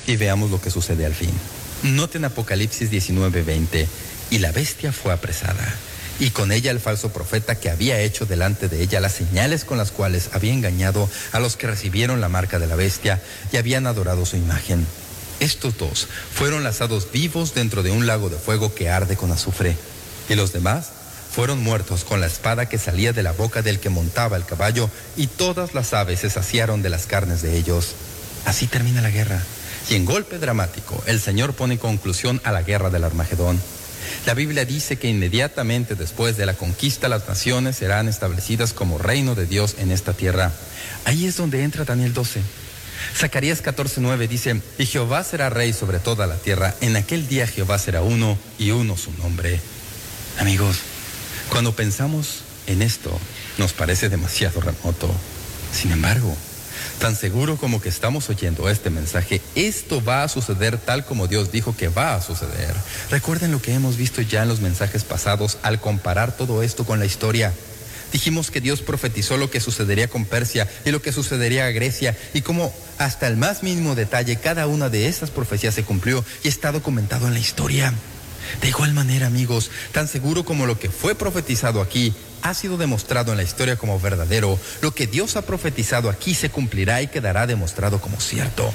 Y veamos lo que sucede al fin. Noten Apocalipsis 19:20. Y la bestia fue apresada, y con ella el falso profeta que había hecho delante de ella las señales con las cuales había engañado a los que recibieron la marca de la bestia y habían adorado su imagen. Estos dos fueron lanzados vivos dentro de un lago de fuego que arde con azufre, y los demás fueron muertos con la espada que salía de la boca del que montaba el caballo, y todas las aves se saciaron de las carnes de ellos. Así termina la guerra, y en golpe dramático, el Señor pone conclusión a la guerra del Armagedón. La Biblia dice que inmediatamente después de la conquista las naciones serán establecidas como reino de Dios en esta tierra. Ahí es donde entra Daniel 12. Zacarías 14:9 dice, y Jehová será rey sobre toda la tierra. En aquel día Jehová será uno y uno su nombre. Amigos, cuando pensamos en esto, nos parece demasiado remoto. Sin embargo, tan seguro como que estamos oyendo este mensaje, esto va a suceder tal como Dios dijo que va a suceder. Recuerden lo que hemos visto ya en los mensajes pasados al comparar todo esto con la historia. Dijimos que Dios profetizó lo que sucedería con Persia y lo que sucedería a Grecia, y cómo hasta el más mínimo detalle cada una de estas profecías se cumplió y está documentado en la historia. De igual manera, amigos, tan seguro como lo que fue profetizado aquí ha sido demostrado en la historia como verdadero, lo que Dios ha profetizado aquí se cumplirá y quedará demostrado como cierto.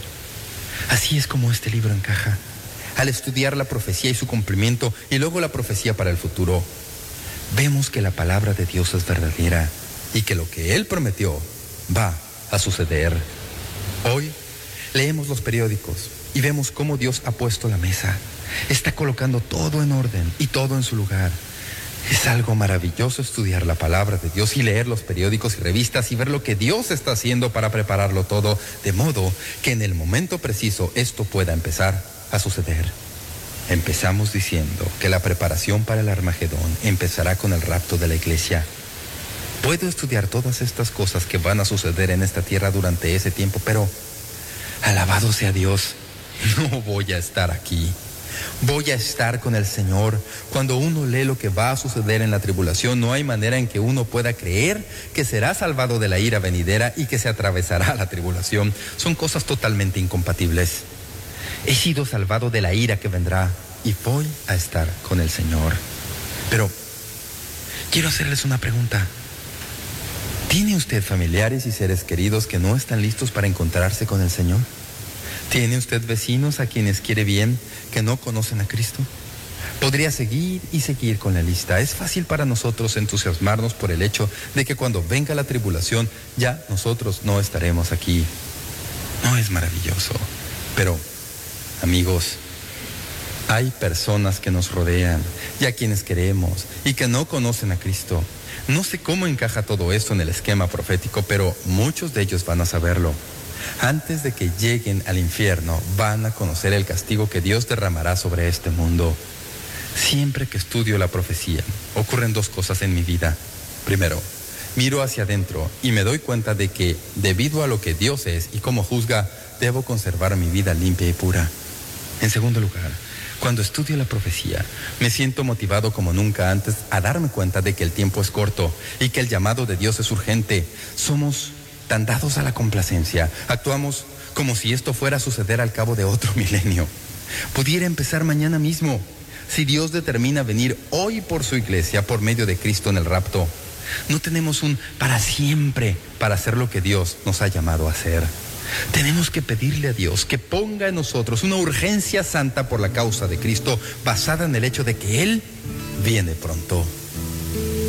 Así es como este libro encaja. Al estudiar la profecía y su cumplimiento, y luego la profecía para el futuro, vemos que la palabra de Dios es verdadera y que lo que Él prometió va a suceder. Hoy leemos los periódicos y vemos cómo Dios ha puesto la mesa. Está colocando todo en orden y todo en su lugar. Es algo maravilloso estudiar la palabra de Dios y leer los periódicos y revistas y ver lo que Dios está haciendo para prepararlo todo, de modo que en el momento preciso esto pueda empezar a suceder. Empezamos diciendo que la preparación para el Armagedón empezará con el rapto de la iglesia. Puedo estudiar todas estas cosas que van a suceder en esta tierra durante ese tiempo, pero alabado sea Dios, no voy a estar aquí. Voy a estar con el Señor. Cuando uno lee lo que va a suceder en la tribulación, no hay manera en que uno pueda creer que será salvado de la ira venidera y que se atravesará la tribulación. Son cosas totalmente incompatibles. He sido salvado de la ira que vendrá y voy a estar con el Señor. Pero quiero hacerles una pregunta. ¿Tiene usted familiares y seres queridos que no están listos para encontrarse con el Señor? ¿Tiene usted vecinos a quienes quiere bien que no conocen a Cristo? Podría seguir y seguir con la lista. Es fácil para nosotros entusiasmarnos por el hecho de que cuando venga la tribulación ya nosotros no estaremos aquí. ¿No es maravilloso? Pero, amigos, hay personas que nos rodean y a quienes queremos y que no conocen a Cristo. No sé cómo encaja todo esto en el esquema profético, pero muchos de ellos van a saberlo. Antes de que lleguen al infierno, van a conocer el castigo que Dios derramará sobre este mundo. Siempre que estudio la profecía, ocurren dos cosas en mi vida. Primero, miro hacia adentro y me doy cuenta de que, debido a lo que Dios es y cómo juzga, debo conservar mi vida limpia y pura. En segundo lugar, cuando estudio la profecía, me siento motivado como nunca antes a darme cuenta de que el tiempo es corto y que el llamado de Dios es urgente. Somos tan dados a la complacencia, actuamos como si esto fuera a suceder al cabo de otro milenio. Pudiera empezar mañana mismo, si Dios determina venir hoy por su iglesia por medio de Cristo en el rapto. No tenemos un para siempre para hacer lo que Dios nos ha llamado a hacer. Tenemos que pedirle a Dios que ponga en nosotros una urgencia santa por la causa de Cristo, basada en el hecho de que Él viene pronto.